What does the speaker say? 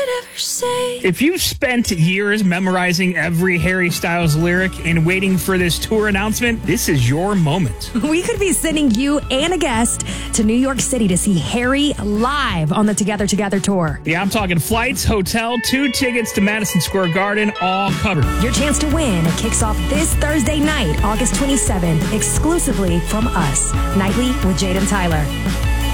ever say. If you've spent years memorizing every Harry Styles lyric and waiting for this tour announcement, this is your moment. We could be sending you and a guest to New York City to see Harry live on the Together Together tour. Yeah, I'm talking flights, hotel, 2 tickets to Madison Square Garden, all covered. Your chance to win kicks off this Thursday night, August 27th, exclusively from us, Nightly with Jade and Tyler.